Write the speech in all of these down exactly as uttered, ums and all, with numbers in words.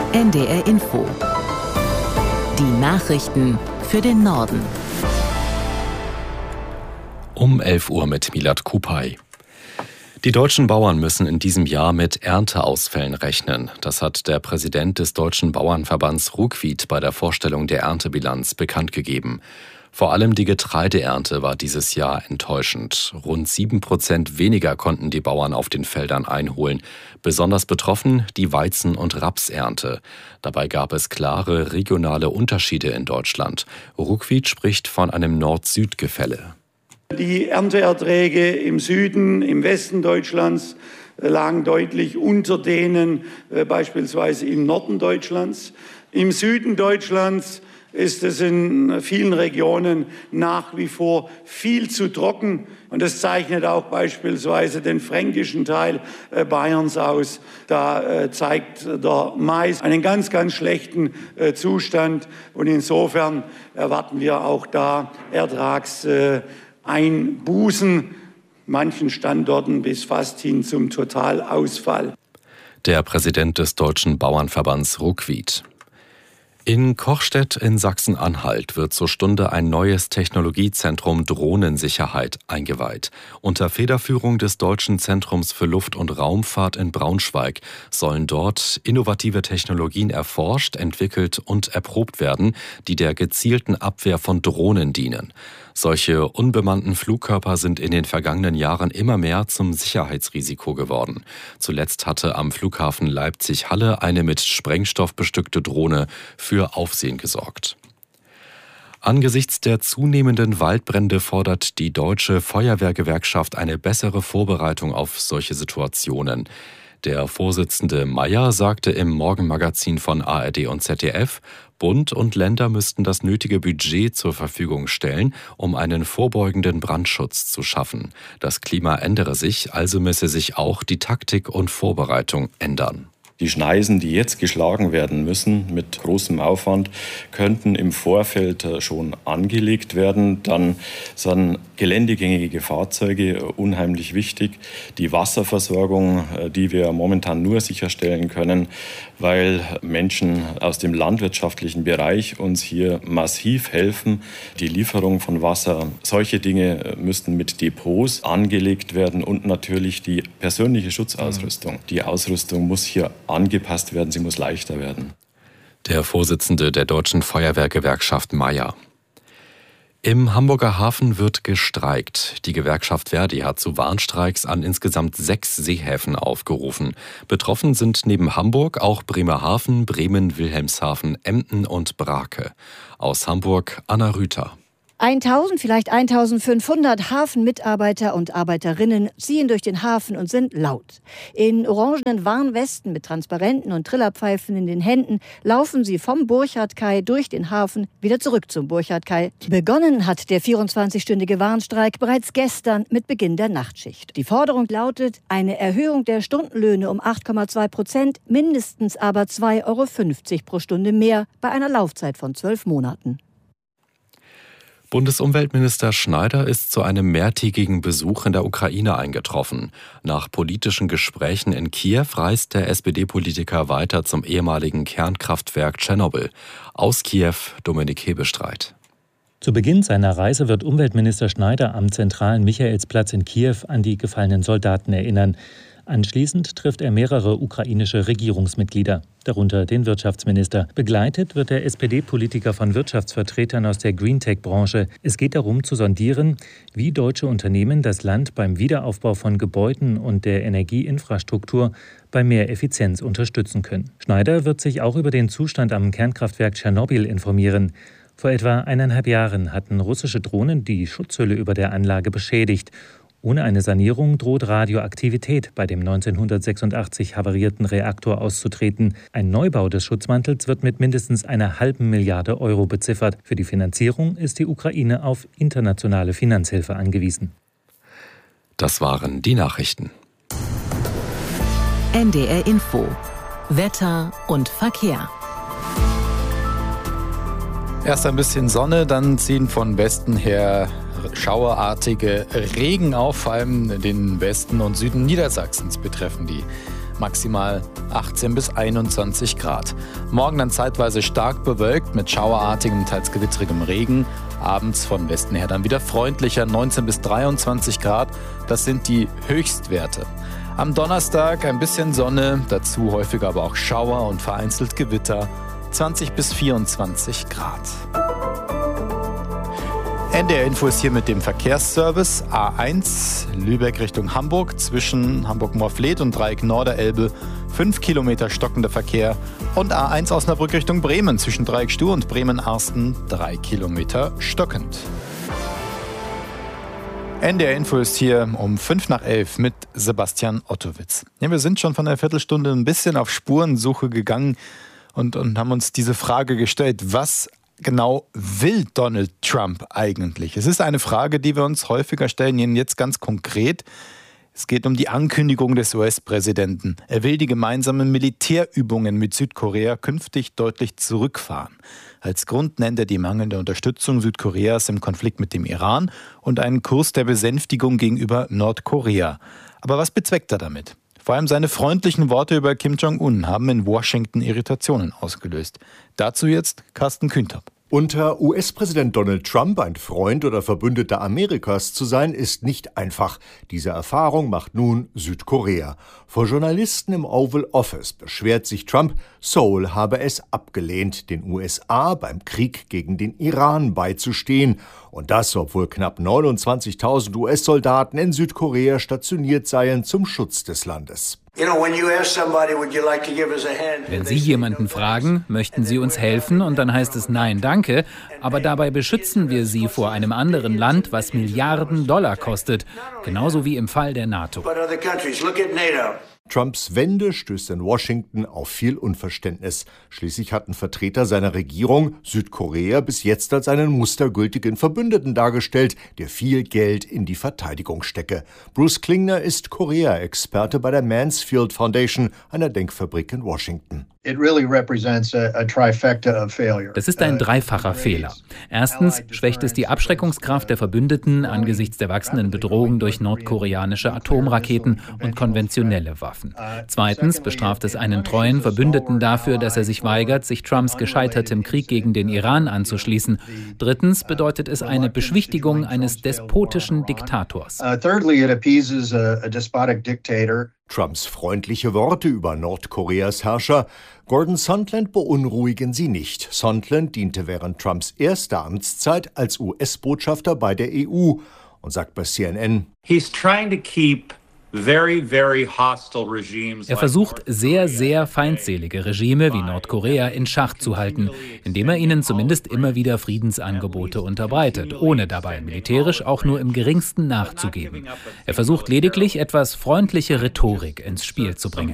N D R Info. Die Nachrichten für den Norden. Um elf Uhr mit Milad Kupay. Die deutschen Bauern müssen in diesem Jahr mit Ernteausfällen rechnen. Das hat der Präsident des Deutschen Bauernverbands Ruckwied bei der Vorstellung der Erntebilanz bekannt gegeben. Vor allem die Getreideernte war dieses Jahr enttäuschend. Rund sieben Prozent weniger konnten die Bauern auf den Feldern einholen. Besonders betroffen die Weizen- und Rapsernte. Dabei gab es klare regionale Unterschiede in Deutschland. Ruckwied spricht von einem Nord-Süd-Gefälle. Die Ernteerträge im Süden, im Westen Deutschlands lagen deutlich unter denen äh, beispielsweise im Norden Deutschlands. Im Süden Deutschlands ist es in vielen Regionen nach wie vor viel zu trocken. Und das zeichnet auch beispielsweise den fränkischen Teil äh, Bayerns aus. Da äh, zeigt der Mais einen ganz, ganz schlechten äh, Zustand. Und insofern erwarten wir auch da Ertrags äh, Einbußen, manchen Standorten bis fast hin zum Totalausfall. Der Präsident des Deutschen Bauernverbands Ruckwied. In Kochstedt in Sachsen-Anhalt wird zur Stunde ein neues Technologiezentrum Drohnensicherheit eingeweiht. Unter Federführung des Deutschen Zentrums für Luft- und Raumfahrt in Braunschweig sollen dort innovative Technologien erforscht, entwickelt und erprobt werden, die der gezielten Abwehr von Drohnen dienen. Solche unbemannten Flugkörper sind in den vergangenen Jahren immer mehr zum Sicherheitsrisiko geworden. Zuletzt hatte am Flughafen Leipzig-Halle eine mit Sprengstoff bestückte Drohne für Aufsehen gesorgt. Angesichts der zunehmenden Waldbrände fordert die Deutsche Feuerwehrgewerkschaft eine bessere Vorbereitung auf solche Situationen. Der Vorsitzende Mayer sagte im Morgenmagazin von A R D und Z D F, Bund und Länder müssten das nötige Budget zur Verfügung stellen, um einen vorbeugenden Brandschutz zu schaffen. Das Klima ändere sich, also müsse sich auch die Taktik und Vorbereitung ändern. Die Schneisen, die jetzt geschlagen werden müssen, mit großem Aufwand, könnten im Vorfeld schon angelegt werden. Dann sind geländegängige Fahrzeuge unheimlich wichtig. Die Wasserversorgung, die wir momentan nur sicherstellen können, weil Menschen aus dem landwirtschaftlichen Bereich uns hier massiv helfen. Die Lieferung von Wasser, solche Dinge müssten mit Depots angelegt werden und natürlich die persönliche Schutzausrüstung. Die Ausrüstung muss hier angepasst werden, sie muss leichter werden. Der Vorsitzende der Deutschen Feuerwehrgewerkschaft Mayer. Im Hamburger Hafen wird gestreikt. Die Gewerkschaft Verdi hat zu Warnstreiks an insgesamt sechs Seehäfen aufgerufen. Betroffen sind neben Hamburg auch Bremerhaven, Bremen, Wilhelmshaven, Emden und Brake. Aus Hamburg Anna Rüther. eintausend, vielleicht eintausendfünfhundert Hafenmitarbeiter und Arbeiterinnen ziehen durch den Hafen und sind laut. In orangenen Warnwesten mit Transparenten und Trillerpfeifen in den Händen laufen sie vom Burchardkai durch den Hafen wieder zurück zum Burchardkai. Begonnen hat der vierundzwanzigstündige Warnstreik bereits gestern mit Beginn der Nachtschicht. Die Forderung lautet eine Erhöhung der Stundenlöhne um acht Komma zwei Prozent, mindestens aber zwei Euro fünfzig pro Stunde mehr bei einer Laufzeit von zwölf Monaten. Bundesumweltminister Schneider ist zu einem mehrtägigen Besuch in der Ukraine eingetroffen. Nach politischen Gesprächen in Kiew reist der S P D-Politiker weiter zum ehemaligen Kernkraftwerk Tschernobyl. Aus Kiew Dominik Hebestreit. Zu Beginn seiner Reise wird Umweltminister Schneider am zentralen Michaelsplatz in Kiew an die gefallenen Soldaten erinnern. Anschließend trifft er mehrere ukrainische Regierungsmitglieder, darunter den Wirtschaftsminister. Begleitet wird der S P D-Politiker von Wirtschaftsvertretern aus der Greentech-Branche. Es geht darum zu sondieren, wie deutsche Unternehmen das Land beim Wiederaufbau von Gebäuden und der Energieinfrastruktur bei mehr Effizienz unterstützen können. Schneider wird sich auch über den Zustand am Kernkraftwerk Tschernobyl informieren. Vor etwa eineinhalb Jahren hatten russische Drohnen die Schutzhülle über der Anlage beschädigt. Ohne eine Sanierung droht Radioaktivität bei dem neunzehnhundertsechsundachtzig havarierten Reaktor auszutreten. Ein Neubau des Schutzmantels wird mit mindestens einer halben Milliarde Euro beziffert. Für die Finanzierung ist die Ukraine auf internationale Finanzhilfe angewiesen. Das waren die Nachrichten. N D R Info. Wetter und Verkehr. Erst ein bisschen Sonne, dann ziehen von Westen her schauerartige Regen auf, vor allem den Westen und Süden Niedersachsens betreffen die maximal achtzehn bis einundzwanzig Grad. Morgen dann zeitweise stark bewölkt mit schauerartigem, teils gewitterigem Regen. Abends von Westen her dann wieder freundlicher, neunzehn bis dreiundzwanzig Grad. Das sind die Höchstwerte. Am Donnerstag ein bisschen Sonne, dazu häufiger aber auch Schauer und vereinzelt Gewitter. zwanzig bis vierundzwanzig Grad. N D R-Info ist hier mit dem Verkehrsservice. A eins Lübeck Richtung Hamburg zwischen Hamburg-Morfleet und Dreieck Norderelbe. fünf Kilometer stockender Verkehr. Und A eins Osnabrück Richtung Bremen zwischen Dreieck Stuhr und Bremen-Arsten. drei Kilometer stockend. N D R-Info ist hier um fünf nach elf mit Sebastian Ottowitz. Ja, wir sind schon von einer Viertelstunde ein bisschen auf Spurensuche gegangen und, und haben uns diese Frage gestellt, was genau will Donald Trump eigentlich? Es ist eine Frage, die wir uns häufiger stellen, jetzt ganz konkret. Es geht um die Ankündigung des U S-Präsidenten. Er will die gemeinsamen Militärübungen mit Südkorea künftig deutlich zurückfahren. Als Grund nennt er die mangelnde Unterstützung Südkoreas im Konflikt mit dem Iran und einen Kurs der Besänftigung gegenüber Nordkorea. Aber was bezweckt er damit? Vor allem seine freundlichen Worte über Kim Jong-un haben in Washington Irritationen ausgelöst. Dazu jetzt Carsten Kühntapp. Unter U S-Präsident Donald Trump ein Freund oder Verbündeter Amerikas zu sein, ist nicht einfach. Diese Erfahrung macht nun Südkorea. Vor Journalisten im Oval Office beschwert sich Trump, Seoul habe es abgelehnt, den U S A beim Krieg gegen den Iran beizustehen. Und das, obwohl knapp neunundzwanzigtausend U S-Soldaten in Südkorea stationiert seien zum Schutz des Landes. Wenn Sie jemanden fragen, möchten Sie uns helfen, und dann heißt es nein, danke, aber dabei beschützen wir Sie vor einem anderen Land, was Milliarden Dollar kostet, genauso wie im Fall der NATO. Trumps Wende stößt in Washington auf viel Unverständnis. Schließlich hatten Vertreter seiner Regierung Südkorea bis jetzt als einen mustergültigen Verbündeten dargestellt, der viel Geld in die Verteidigung stecke. Bruce Klingner ist Korea-Experte bei der Mansfield Foundation, einer Denkfabrik in Washington. Das ist ein dreifacher Fehler. Erstens schwächt es die Abschreckungskraft der Verbündeten angesichts der wachsenden Bedrohung durch nordkoreanische Atomraketen und konventionelle Waffen. Zweitens bestraft es einen treuen Verbündeten dafür, dass er sich weigert, sich Trumps gescheitertem Krieg gegen den Iran anzuschließen. Drittens bedeutet es eine Beschwichtigung eines despotischen Diktators. Trumps freundliche Worte über Nordkoreas Herrscher Gordon Sondland beunruhigen sie nicht. Sondland diente während Trumps erster Amtszeit als U S-Botschafter bei der E U und sagt bei C N N: He's trying to keep Very, very hostile regimes. Er versucht, sehr, sehr feindselige Regime wie Nordkorea in Schach zu halten, indem er ihnen zumindest immer wieder Friedensangebote unterbreitet, ohne dabei militärisch auch nur im geringsten nachzugeben. Er versucht lediglich, etwas freundliche Rhetorik ins Spiel zu bringen.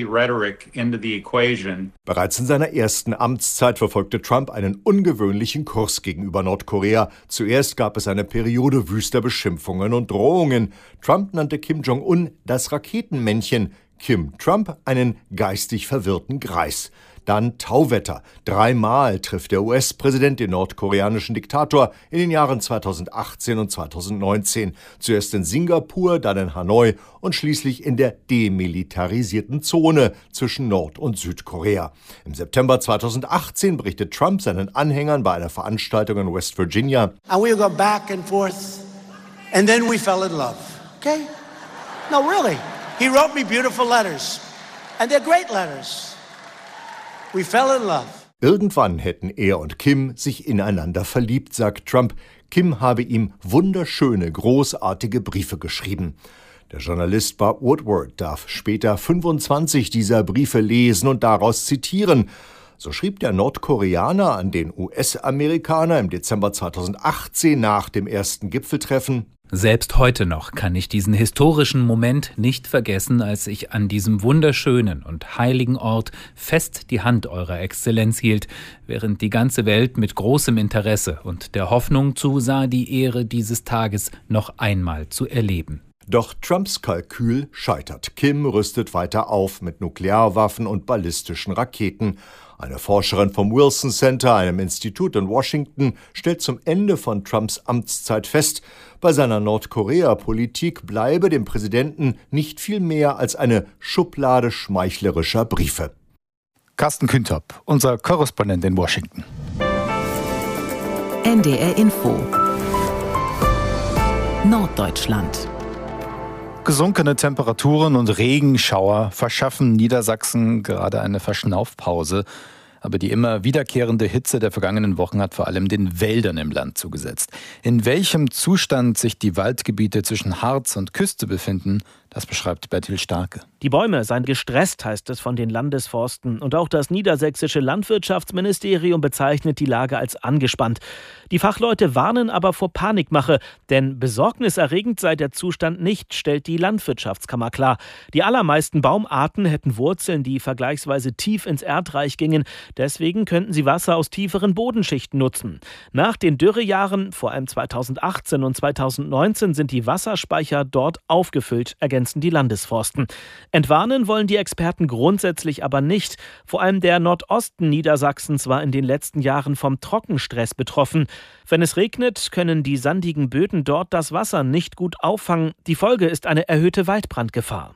Bereits in seiner ersten Amtszeit verfolgte Trump einen ungewöhnlichen Kurs gegenüber Nordkorea. Zuerst gab es eine Periode wüster Beschimpfungen und Drohungen. Trump nannte Kim Jong-un das Raketenmännchen, Kim Trump einen geistig verwirrten Greis. Dann Tauwetter. Dreimal trifft der U S-Präsident den nordkoreanischen Diktator in den Jahren zweitausendachtzehn und zweitausendneunzehn. Zuerst in Singapur, dann in Hanoi und schließlich in der demilitarisierten Zone zwischen Nord- und Südkorea. Im September zweitausendachtzehn berichtet Trump seinen Anhängern bei einer Veranstaltung in West Virginia: And we go back and forth, and then we fell in love. Okay? No, really. He wrote me beautiful letters. And they're great letters. We fell in love. Irgendwann hätten er und Kim sich ineinander verliebt, sagt Trump. Kim habe ihm wunderschöne, großartige Briefe geschrieben. Der Journalist Bob Woodward darf später fünfundzwanzig dieser Briefe lesen und daraus zitieren. So schrieb der Nordkoreaner an den U S-Amerikaner im Dezember zweitausendachtzehn nach dem ersten Gipfeltreffen: Selbst heute noch kann ich diesen historischen Moment nicht vergessen, als ich an diesem wunderschönen und heiligen Ort fest die Hand Eurer Exzellenz hielt, während die ganze Welt mit großem Interesse und der Hoffnung zusah, die Ehre dieses Tages noch einmal zu erleben. Doch Trumps Kalkül scheitert. Kim rüstet weiter auf mit Nuklearwaffen und ballistischen Raketen. Eine Forscherin vom Wilson Center, einem Institut in Washington, stellt zum Ende von Trumps Amtszeit fest, bei seiner Nordkorea-Politik bleibe dem Präsidenten nicht viel mehr als eine Schublade schmeichlerischer Briefe. Carsten Küntop, unser Korrespondent in Washington. N D R Info Norddeutschland. Gesunkene Temperaturen und Regenschauer verschaffen Niedersachsen gerade eine Verschnaufpause. Aber die immer wiederkehrende Hitze der vergangenen Wochen hat vor allem den Wäldern im Land zugesetzt. In welchem Zustand sich die Waldgebiete zwischen Harz und Küste befinden, das beschreibt Bertil Starke. Die Bäume seien gestresst, heißt es von den Landesforsten. Und auch das niedersächsische Landwirtschaftsministerium bezeichnet die Lage als angespannt. Die Fachleute warnen aber vor Panikmache, denn besorgniserregend sei der Zustand nicht, stellt die Landwirtschaftskammer klar. Die allermeisten Baumarten hätten Wurzeln, die vergleichsweise tief ins Erdreich gingen. Deswegen könnten sie Wasser aus tieferen Bodenschichten nutzen. Nach den Dürrejahren, vor allem zweitausendachtzehn und zweitausendneunzehn, sind die Wasserspeicher dort aufgefüllt, ergänzen die Landesforsten. Entwarnen wollen die Experten grundsätzlich aber nicht. Vor allem der Nordosten Niedersachsens war in den letzten Jahren vom Trockenstress betroffen. Wenn es regnet, können die sandigen Böden dort das Wasser nicht gut auffangen. Die Folge ist eine erhöhte Waldbrandgefahr.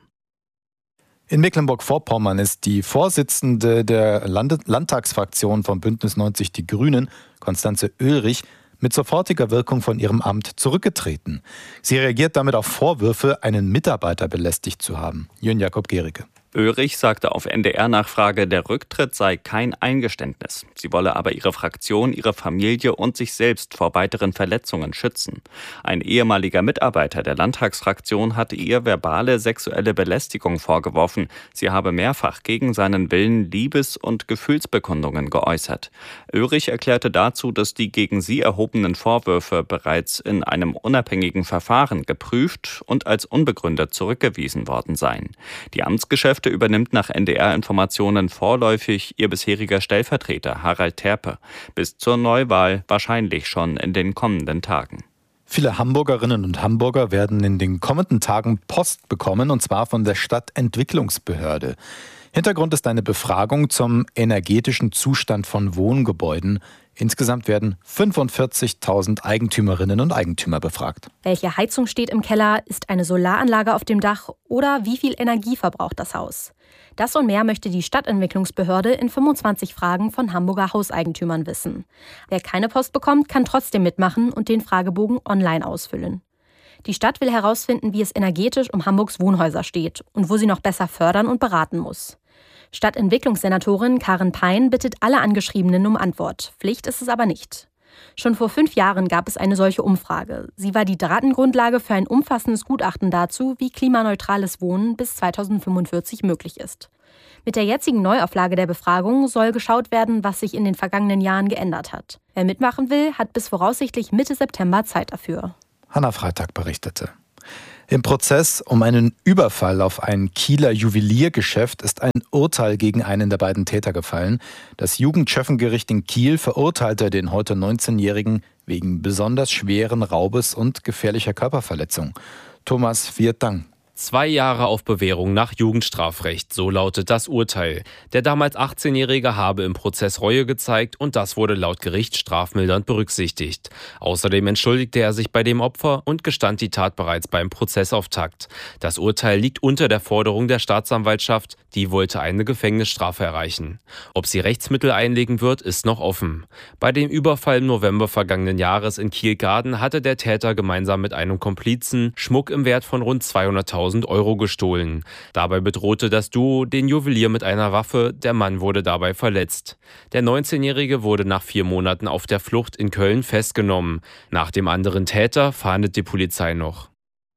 In Mecklenburg-Vorpommern ist die Vorsitzende der Land- Landtagsfraktion von Bündnis neunzig Die Grünen, Konstanze Oehlrich, mit sofortiger Wirkung von ihrem Amt zurückgetreten. Sie reagiert damit auf Vorwürfe, einen Mitarbeiter belästigt zu haben. Jürgen Jakob Gericke. Oehlrich sagte auf N D R-Nachfrage, der Rücktritt sei kein Eingeständnis. Sie wolle aber ihre Fraktion, ihre Familie und sich selbst vor weiteren Verletzungen schützen. Ein ehemaliger Mitarbeiter der Landtagsfraktion hatte ihr verbale sexuelle Belästigung vorgeworfen. Sie habe mehrfach gegen seinen Willen Liebes- und Gefühlsbekundungen geäußert. Oehlrich erklärte dazu, dass die gegen sie erhobenen Vorwürfe bereits in einem unabhängigen Verfahren geprüft und als unbegründet zurückgewiesen worden seien. Die Amtsgeschäfte übernimmt nach N D R-Informationen vorläufig ihr bisheriger Stellvertreter Harald Terpe. Bis zur Neuwahl wahrscheinlich schon in den kommenden Tagen. Viele Hamburgerinnen und Hamburger werden in den kommenden Tagen Post bekommen, und zwar von der Stadtentwicklungsbehörde. Hintergrund ist eine Befragung zum energetischen Zustand von Wohngebäuden. Insgesamt werden fünfundvierzigtausend Eigentümerinnen und Eigentümer befragt. Welche Heizung steht im Keller? Ist eine Solaranlage auf dem Dach? Oder wie viel Energie verbraucht das Haus? Das und mehr möchte die Stadtentwicklungsbehörde in fünfundzwanzig Fragen von Hamburger Hauseigentümern wissen. Wer keine Post bekommt, kann trotzdem mitmachen und den Fragebogen online ausfüllen. Die Stadt will herausfinden, wie es energetisch um Hamburgs Wohnhäuser steht und wo sie noch besser fördern und beraten muss. Stadtentwicklungssenatorin Karin Pein bittet alle Angeschriebenen um Antwort. Pflicht ist es aber nicht. Schon vor fünf Jahren gab es eine solche Umfrage. Sie war die Datengrundlage für ein umfassendes Gutachten dazu, wie klimaneutrales Wohnen bis zweitausendfünfundvierzig möglich ist. Mit der jetzigen Neuauflage der Befragung soll geschaut werden, was sich in den vergangenen Jahren geändert hat. Wer mitmachen will, hat bis voraussichtlich Mitte September Zeit dafür. Hanna Freitag berichtete. Im Prozess um einen Überfall auf ein Kieler Juweliergeschäft ist ein Urteil gegen einen der beiden Täter gefallen. Das Jugendschöffengericht in Kiel verurteilte den heute neunzehnjährigen wegen besonders schweren Raubes und gefährlicher Körperverletzung. Thomas Viertang. Zwei Jahre auf Bewährung nach Jugendstrafrecht, so lautet das Urteil. Der damals achtzehnjährige habe im Prozess Reue gezeigt und das wurde laut Gericht strafmildernd berücksichtigt. Außerdem entschuldigte er sich bei dem Opfer und gestand die Tat bereits beim Prozessauftakt. Das Urteil liegt unter der Forderung der Staatsanwaltschaft, die wollte eine Gefängnisstrafe erreichen. Ob sie Rechtsmittel einlegen wird, ist noch offen. Bei dem Überfall im November vergangenen Jahres in Kiel-Garden hatte der Täter gemeinsam mit einem Komplizen Schmuck im Wert von rund zweihunderttausend Euro gestohlen. Dabei bedrohte das Duo den Juwelier mit einer Waffe. Der Mann wurde dabei verletzt. Der neunzehnjährige wurde nach vier Monaten auf der Flucht in Köln festgenommen. Nach dem anderen Täter fahndet die Polizei noch.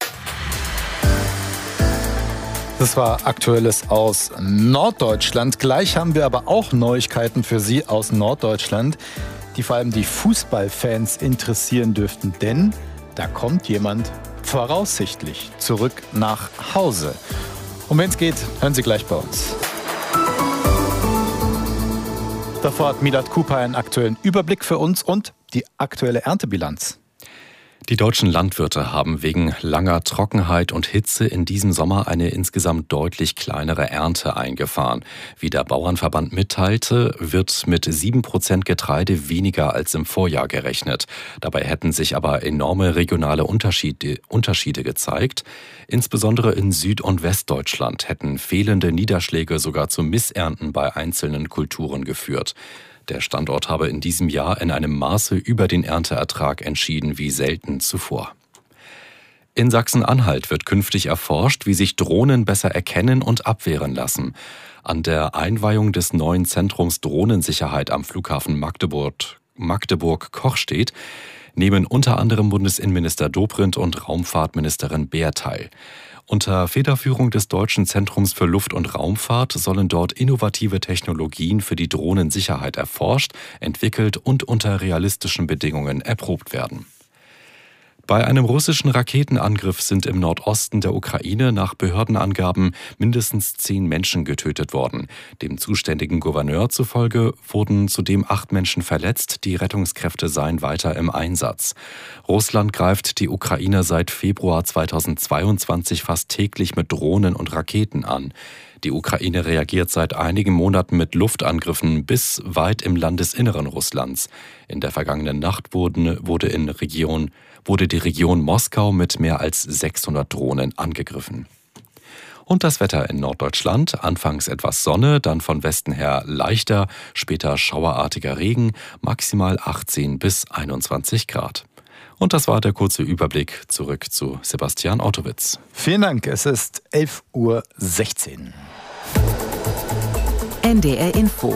Das war Aktuelles aus Norddeutschland. Gleich haben wir aber auch Neuigkeiten für Sie aus Norddeutschland, die vor allem die Fußballfans interessieren dürften. Denn da kommt jemand voraussichtlich zurück nach Hause. Um wen es geht, hören Sie gleich bei uns. Davor hat Milad Kupay einen aktuellen Überblick für uns und die aktuelle Erntebilanz. Die deutschen Landwirte haben wegen langer Trockenheit und Hitze in diesem Sommer eine insgesamt deutlich kleinere Ernte eingefahren. Wie der Bauernverband mitteilte, wird mit sieben Prozent Getreide weniger als im Vorjahr gerechnet. Dabei hätten sich aber enorme regionale Unterschiede, Unterschiede gezeigt. Insbesondere in Süd- und Westdeutschland hätten fehlende Niederschläge sogar zu Missernten bei einzelnen Kulturen geführt. Der Standort habe in diesem Jahr in einem Maße über den Ernteertrag entschieden wie selten zuvor. In Sachsen-Anhalt wird künftig erforscht, wie sich Drohnen besser erkennen und abwehren lassen. An der Einweihung des neuen Zentrums Drohnensicherheit am Flughafen Magdeburg, Magdeburg-Kochstedt nehmen unter anderem Bundesinnenminister Dobrindt und Raumfahrtministerin Beer teil. Unter Federführung des Deutschen Zentrums für Luft- und Raumfahrt sollen dort innovative Technologien für die Drohnensicherheit erforscht, entwickelt und unter realistischen Bedingungen erprobt werden. Bei einem russischen Raketenangriff sind im Nordosten der Ukraine nach Behördenangaben mindestens zehn Menschen getötet worden. Dem zuständigen Gouverneur zufolge wurden zudem acht Menschen verletzt. Die Rettungskräfte seien weiter im Einsatz. Russland greift die Ukraine seit Februar zweitausendzweiundzwanzig fast täglich mit Drohnen und Raketen an. Die Ukraine reagiert seit einigen Monaten mit Luftangriffen bis weit im Landesinneren Russlands. In der vergangenen Nacht wurden, wurde, in Region, wurde die Region Moskau mit mehr als sechshundert Drohnen angegriffen. Und das Wetter in Norddeutschland. Anfangs etwas Sonne, dann von Westen her leichter, später schauerartiger Regen, maximal achtzehn bis einundzwanzig Grad. Und das war der kurze Überblick. Zurück zu Sebastian Ottowitz. Vielen Dank, es ist elf Uhr sechzehn. N D R Info.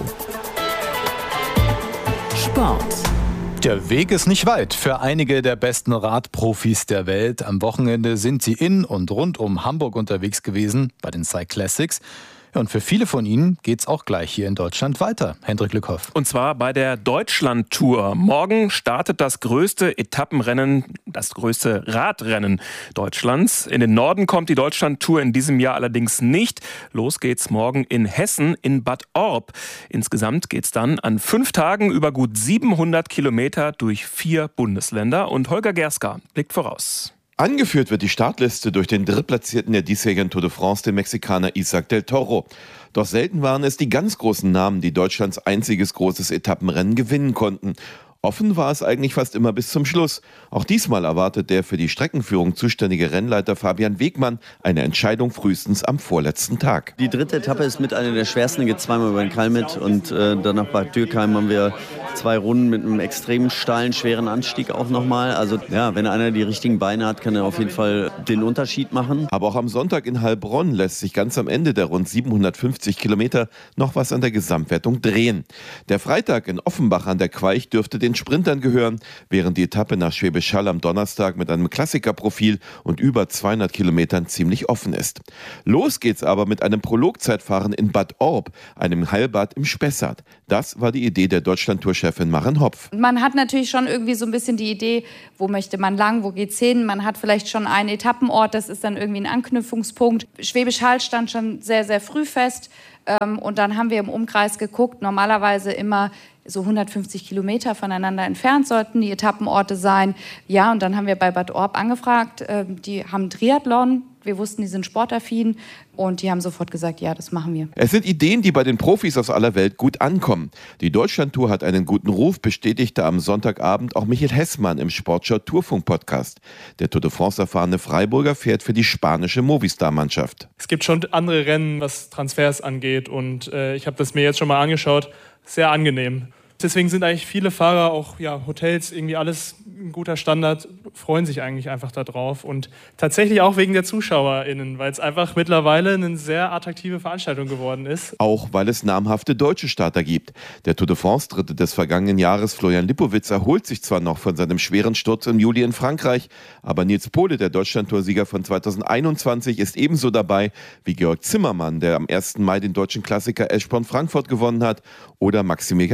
Sport. Der Weg ist nicht weit für einige der besten Radprofis der Welt. Am Wochenende sind sie in und rund um Hamburg unterwegs gewesen bei den Cyclassics. Und für viele von ihnen geht's auch gleich hier in Deutschland weiter. Hendrik Lückhoff. Und zwar bei der Deutschland-Tour. Morgen startet das größte Etappenrennen, das größte Radrennen Deutschlands. In den Norden kommt die Deutschland-Tour in diesem Jahr allerdings nicht. Los geht's morgen in Hessen, in Bad Orb. Insgesamt geht's dann an fünf Tagen über gut siebenhundert Kilometer durch vier Bundesländer. Und Holger Gerska blickt voraus. Angeführt wird die Startliste durch den Drittplatzierten der diesjährigen Tour de France, den Mexikaner Isaac del Toro. Doch selten waren es die ganz großen Namen, die Deutschlands einziges großes Etappenrennen gewinnen konnten. Offen war es eigentlich fast immer bis zum Schluss. Auch diesmal erwartet der für die Streckenführung zuständige Rennleiter Fabian Wegmann eine Entscheidung frühestens am vorletzten Tag. Die dritte Etappe ist mit einer der schwersten, geht zweimal über den Kalmit und äh, danach bei Dürkheim haben wir zwei Runden mit einem extrem steilen, schweren Anstieg auch nochmal. Also ja, wenn einer die richtigen Beine hat, kann er auf jeden Fall den Unterschied machen. Aber auch am Sonntag in Heilbronn lässt sich ganz am Ende der rund siebenhundertfünfzig Kilometer noch was an der Gesamtwertung drehen. Der Freitag in Offenbach an der Queich dürfte den Sprintern gehören, während die Etappe nach Schwäbisch Hall am Donnerstag mit einem Klassikerprofil und über zweihundert Kilometern ziemlich offen ist. Los geht's aber mit einem Prologzeitfahren in Bad Orb, einem Heilbad im Spessart. Das war die Idee der Deutschland-Tour-Chefin Maren Hopf. Man hat natürlich schon irgendwie so ein bisschen die Idee, wo möchte man lang, wo geht's hin? Man hat vielleicht schon einen Etappenort, das ist dann irgendwie ein Anknüpfungspunkt. Schwäbisch Hall stand schon sehr, sehr früh fest. Und dann haben wir im Umkreis geguckt, normalerweise immer so hundertfünfzig Kilometer voneinander entfernt sollten die Etappenorte sein. Ja, und dann haben wir bei Bad Orb angefragt. Die haben Triathlon. Wir wussten, die sind sportaffin und die haben sofort gesagt, ja, das machen wir. Es sind Ideen, die bei den Profis aus aller Welt gut ankommen. Die Deutschlandtour hat einen guten Ruf, bestätigte am Sonntagabend auch Michael Hessmann im Sportschau Tourfunk-Podcast. Der Tour de France erfahrene Freiburger fährt für die spanische Movistar-Mannschaft. Es gibt schon andere Rennen, was Transfers angeht und äh, ich habe das mir jetzt schon mal angeschaut. Sehr angenehm. Deswegen sind eigentlich viele Fahrer, auch ja, Hotels, irgendwie alles ein guter Standard, freuen sich eigentlich einfach darauf. Und tatsächlich auch wegen der ZuschauerInnen, weil es einfach mittlerweile eine sehr attraktive Veranstaltung geworden ist. Auch weil es namhafte deutsche Starter gibt. Der Tour de France-Dritte des vergangenen Jahres, Florian Lipowitz, erholt sich zwar noch von seinem schweren Sturz im Juli in Frankreich, aber Nils Pohle, der Deutschlandtour-Sieger von zweitausendeinundzwanzig, ist ebenso dabei wie Georg Zimmermann, der am ersten Mai den deutschen Klassiker Eschborn-Frankfurt gewonnen hat, oder Maximilian Schachmann.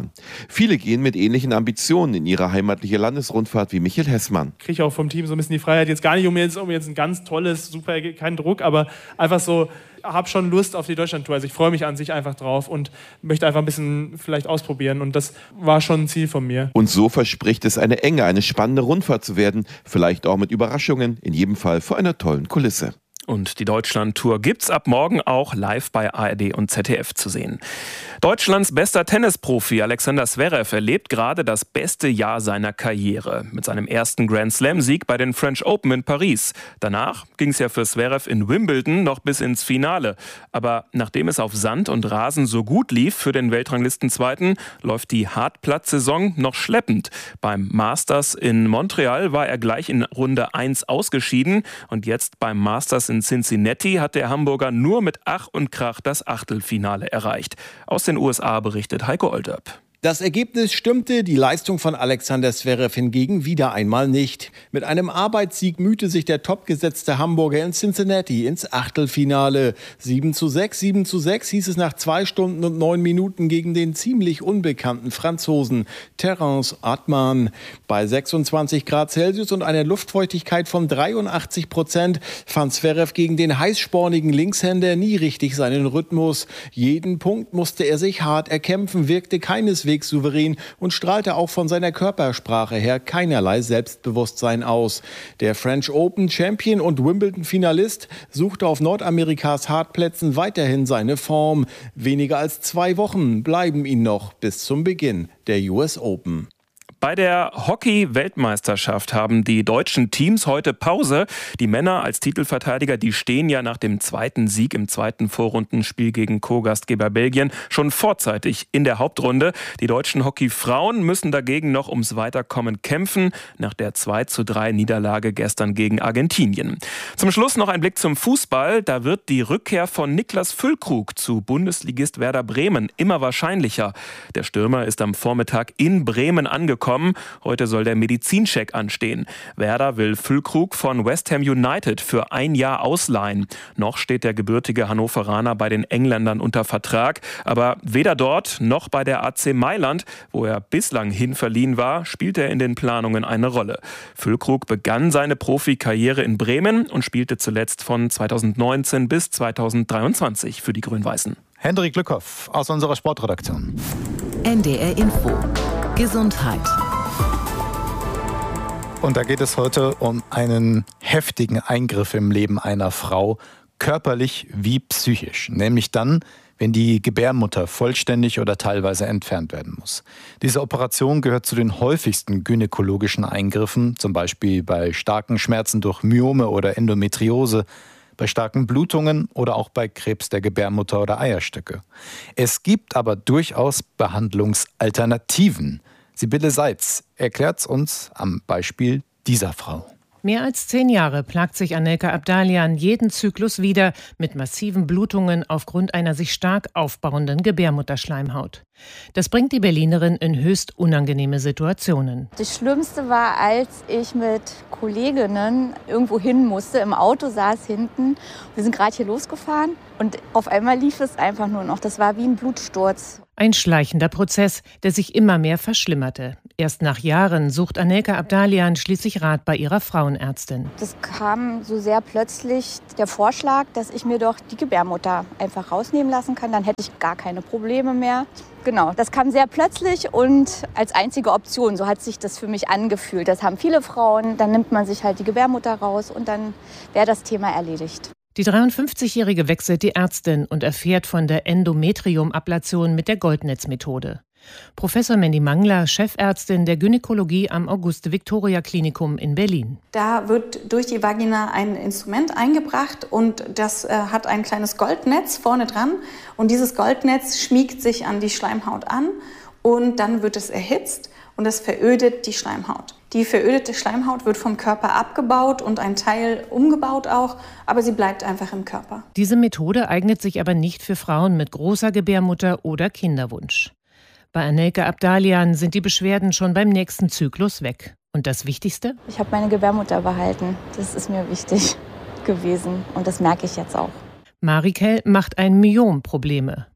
Bahn. Viele gehen mit ähnlichen Ambitionen in ihre heimatliche Landesrundfahrt wie Michael Hessmann. Ich kriege auch vom Team so ein bisschen die Freiheit, jetzt gar nicht um jetzt, um jetzt ein ganz tolles, super, kein Druck, aber einfach so, habe schon Lust auf die Deutschlandtour. Also ich freue mich an sich einfach drauf und möchte einfach ein bisschen vielleicht ausprobieren. Und das war schon ein Ziel von mir. Und so verspricht es eine enge, eine spannende Rundfahrt zu werden. Vielleicht auch mit Überraschungen, in jedem Fall vor einer tollen Kulisse. Und die Deutschlandtour gibt's ab morgen auch live bei A R D und Z D F zu sehen. Deutschlands bester Tennisprofi Alexander Zverev erlebt gerade das beste Jahr seiner Karriere mit seinem ersten Grand Slam-Sieg bei den French Open in Paris. Danach ging es ja für Zverev in Wimbledon noch bis ins Finale. Aber nachdem es auf Sand und Rasen so gut lief für den Weltranglistenzweiten, läuft die Hartplatzsaison noch schleppend. Beim Masters in Montreal war er gleich in Runde eins ausgeschieden und jetzt beim Masters in Cincinnati hat der Hamburger nur mit Ach und Krach das Achtelfinale erreicht. Aus den U S A berichtet Heiko Olderb. Das Ergebnis stimmte, die Leistung von Alexander Zverev hingegen wieder einmal nicht. Mit einem Arbeitssieg mühte sich der topgesetzte Hamburger in Cincinnati ins Achtelfinale. sieben zu sechs, sieben zu sechs hieß es nach zwei Stunden und neun Minuten gegen den ziemlich unbekannten Franzosen Terence Atman. Bei sechsundzwanzig Grad Celsius und einer Luftfeuchtigkeit von dreiundachtzig Prozent fand Zverev gegen den heißspornigen Linkshänder nie richtig seinen Rhythmus. Jeden Punkt musste er sich hart erkämpfen, wirkte keineswegs souverän und strahlte auch von seiner Körpersprache her keinerlei Selbstbewusstsein aus. Der French Open Champion und Wimbledon-Finalist suchte auf Nordamerikas Hartplätzen weiterhin seine Form. Weniger als zwei Wochen bleiben ihm noch bis zum Beginn der U S Open. Bei der Hockey-Weltmeisterschaft haben die deutschen Teams heute Pause. Die Männer als Titelverteidiger, die stehen ja nach dem zweiten Sieg im zweiten Vorrundenspiel gegen Co-Gastgeber Belgien schon vorzeitig in der Hauptrunde. Die deutschen Hockeyfrauen müssen dagegen noch ums Weiterkommen kämpfen, nach der zwei zu drei Niederlage gestern gegen Argentinien. Zum Schluss noch ein Blick zum Fußball. Da wird die Rückkehr von Niklas Füllkrug zu Bundesligist Werder Bremen immer wahrscheinlicher. Der Stürmer ist am Vormittag in Bremen angekommen. Heute soll der Medizincheck anstehen. Werder will Füllkrug von West Ham United für ein Jahr ausleihen. Noch steht der gebürtige Hannoveraner bei den Engländern unter Vertrag. Aber weder dort noch bei der A C Mailand, wo er bislang hin verliehen war, spielt er in den Planungen eine Rolle. Füllkrug begann seine Profikarriere in Bremen und spielte zuletzt von zweitausendneunzehn bis zweitausenddreiundzwanzig für die Grün-Weißen. Hendrik Lückhoff aus unserer Sportredaktion. N D R Info. Gesundheit. Und da geht es heute um einen heftigen Eingriff im Leben einer Frau, körperlich wie psychisch. Nämlich dann, wenn die Gebärmutter vollständig oder teilweise entfernt werden muss. Diese Operation gehört zu den häufigsten gynäkologischen Eingriffen, zum Beispiel bei starken Schmerzen durch Myome oder Endometriose, bei starken Blutungen oder auch bei Krebs der Gebärmutter oder Eierstöcke. Es gibt aber durchaus Behandlungsalternativen. Sibylle Seitz erklärt es uns am Beispiel dieser Frau. Mehr als zehn Jahre plagt sich Anelka Abdalian jeden Zyklus wieder mit massiven Blutungen aufgrund einer sich stark aufbauenden Gebärmutterschleimhaut. Das bringt die Berlinerin in höchst unangenehme Situationen. Das Schlimmste war, als ich mit Kolleginnen irgendwo hin musste. Im Auto saß hinten. Wir sind gerade hier losgefahren und auf einmal lief es einfach nur noch. Das war wie ein Blutsturz. Ein schleichender Prozess, der sich immer mehr verschlimmerte. Erst nach Jahren sucht Anelka Abdalian schließlich Rat bei ihrer Frauenärztin. Das kam so sehr plötzlich der Vorschlag, dass ich mir doch die Gebärmutter einfach rausnehmen lassen kann. Dann hätte ich gar keine Probleme mehr. Genau, das kam sehr plötzlich und als einzige Option. So hat sich das für mich angefühlt. Das haben viele Frauen. Dann nimmt man sich halt die Gebärmutter raus und dann wäre das Thema erledigt. Die dreiundfünfzigjährige wechselt die Ärztin und erfährt von der Endometrium-Ablation mit der Goldnetzmethode. Professor Mandy Mangler, Chefärztin der Gynäkologie am Auguste-Victoria-Klinikum in Berlin. Da wird durch die Vagina ein Instrument eingebracht und das äh, hat ein kleines Goldnetz vorne dran. Und dieses Goldnetz schmiegt sich an die Schleimhaut an und dann wird es erhitzt und es verödet die Schleimhaut. Die verödete Schleimhaut wird vom Körper abgebaut und ein Teil umgebaut auch, aber sie bleibt einfach im Körper. Diese Methode eignet sich aber nicht für Frauen mit großer Gebärmutter oder Kinderwunsch. Bei Anelka Abdalian sind die Beschwerden schon beim nächsten Zyklus weg. Und das Wichtigste? Ich habe meine Gebärmutter behalten. Das ist mir wichtig gewesen und das merke ich jetzt auch. Marikel macht ein Myom Probleme.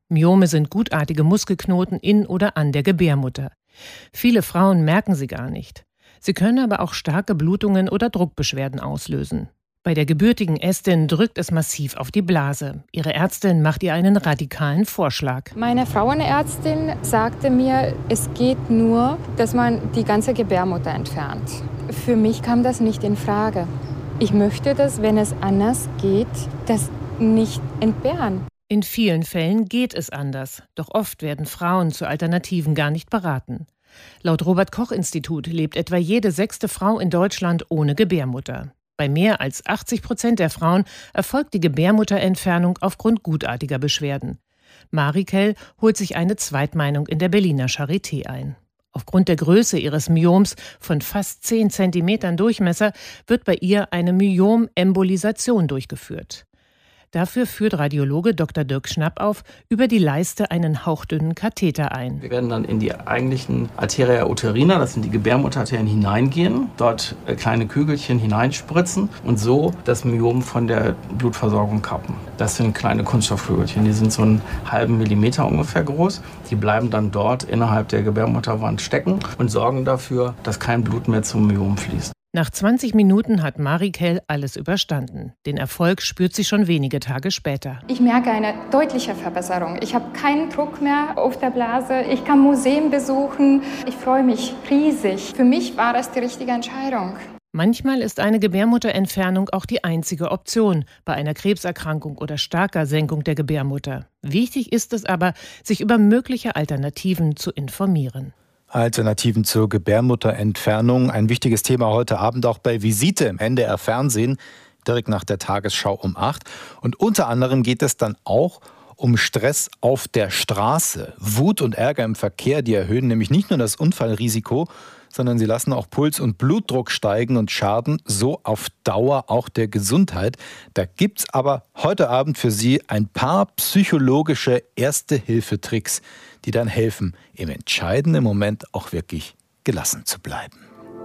Myome sind gutartige Muskelknoten in oder an der Gebärmutter. Viele Frauen merken sie gar nicht. Sie können aber auch starke Blutungen oder Druckbeschwerden auslösen. Bei der gebürtigen Estin drückt es massiv auf die Blase. Ihre Ärztin macht ihr einen radikalen Vorschlag. Meine Frauenärztin sagte mir, es geht nur, dass man die ganze Gebärmutter entfernt. Für mich kam das nicht in Frage. Ich möchte das, wenn es anders geht, das nicht entbehren. In vielen Fällen geht es anders. Doch oft werden Frauen zu Alternativen gar nicht beraten. Laut Robert-Koch-Institut lebt etwa jede sechste Frau in Deutschland ohne Gebärmutter. Bei mehr als achtzig Prozent der Frauen erfolgt die Gebärmutterentfernung aufgrund gutartiger Beschwerden. Marikel holt sich eine Zweitmeinung in der Berliner Charité ein. Aufgrund der Größe ihres Myoms von fast zehn Zentimetern Durchmesser wird bei ihr eine Myomembolisation durchgeführt. Dafür führt Radiologe Doktor Dirk Schnappauf über die Leiste einen hauchdünnen Katheter ein. Wir werden dann in die eigentlichen Arteria uterina, das sind die Gebärmutterarterien, hineingehen, dort kleine Kügelchen hineinspritzen und so das Myom von der Blutversorgung kappen. Das sind kleine Kunststoffkügelchen, die sind so einen halben Millimeter ungefähr groß. Die bleiben dann dort innerhalb der Gebärmutterwand stecken und sorgen dafür, dass kein Blut mehr zum Myom fließt. Nach zwanzig Minuten hat Marikel alles überstanden. Den Erfolg spürt sie schon wenige Tage später. Ich merke eine deutliche Verbesserung. Ich habe keinen Druck mehr auf der Blase. Ich kann Museen besuchen. Ich freue mich riesig. Für mich war das die richtige Entscheidung. Manchmal ist eine Gebärmutterentfernung auch die einzige Option bei einer Krebserkrankung oder starker Senkung der Gebärmutter. Wichtig ist es aber, sich über mögliche Alternativen zu informieren. Alternativen zur Gebärmutterentfernung. Ein wichtiges Thema heute Abend auch bei Visite im N D R Fernsehen, direkt nach der Tagesschau um acht. Und unter anderem geht es dann auch um Stress auf der Straße. Wut und Ärger im Verkehr, die erhöhen nämlich nicht nur das Unfallrisiko, sondern sie lassen auch Puls und Blutdruck steigen und schaden so auf Dauer auch der Gesundheit. Da gibt's aber heute Abend für Sie ein paar psychologische Erste-Hilfe-Tricks, die dann helfen, im entscheidenden Moment auch wirklich gelassen zu bleiben.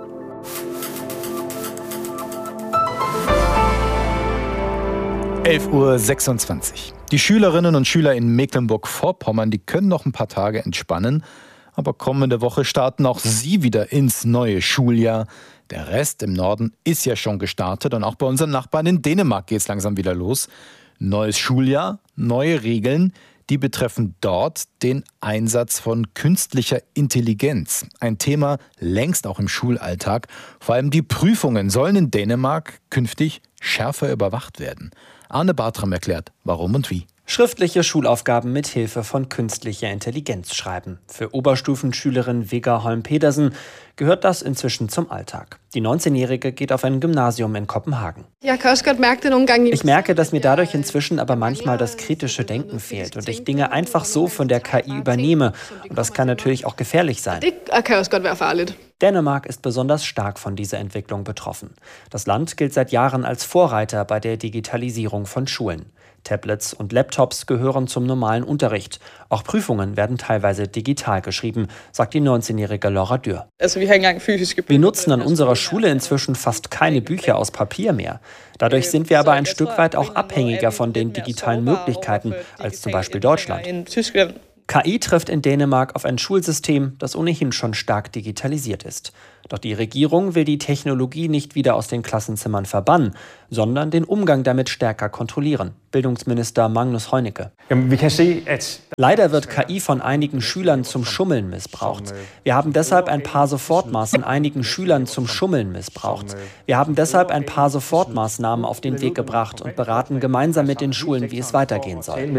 elf Uhr sechsundzwanzig. Die Schülerinnen und Schüler in Mecklenburg-Vorpommern, die können noch ein paar Tage entspannen. Aber kommende Woche starten auch sie wieder ins neue Schuljahr. Der Rest im Norden ist ja schon gestartet und auch bei unseren Nachbarn in Dänemark geht es langsam wieder los. Neues Schuljahr, neue Regeln, die betreffen dort den Einsatz von künstlicher Intelligenz. Ein Thema längst auch im Schulalltag. Vor allem die Prüfungen sollen in Dänemark künftig schärfer überwacht werden. Arne Bartram erklärt, warum und wie. Schriftliche Schulaufgaben mit Hilfe von künstlicher Intelligenz schreiben. Für Oberstufenschülerin Vega Holm-Pedersen gehört das inzwischen zum Alltag. Die neunzehnjährige geht auf ein Gymnasium in Kopenhagen. Ich merke, dass mir dadurch inzwischen aber manchmal das kritische Denken fehlt und ich Dinge einfach so von der K I übernehme. Und das kann natürlich auch gefährlich sein. Dänemark ist besonders stark von dieser Entwicklung betroffen. Das Land gilt seit Jahren als Vorreiter bei der Digitalisierung von Schulen. Tablets und Laptops gehören zum normalen Unterricht. Auch Prüfungen werden teilweise digital geschrieben, sagt die neunzehnjährige Laura Dürr. Wir nutzen an unserer Schule inzwischen fast keine Bücher aus Papier mehr. Dadurch sind wir aber ein Stück weit auch abhängiger von den digitalen Möglichkeiten als zum Beispiel Deutschland. K I trifft in Dänemark auf ein Schulsystem, das ohnehin schon stark digitalisiert ist. Doch die Regierung will die Technologie nicht wieder aus den Klassenzimmern verbannen, sondern den Umgang damit stärker kontrollieren. Bildungsminister Magnus Heunicke. Leider wird K I von einigen Schülern zum Schummeln missbraucht. Wir haben deshalb ein paar Sofortmaßnahmen einigen Schülern zum Schummeln missbraucht. Wir haben deshalb ein paar Sofortmaßnahmen auf den Weg gebracht und beraten gemeinsam mit den Schulen, wie es weitergehen soll.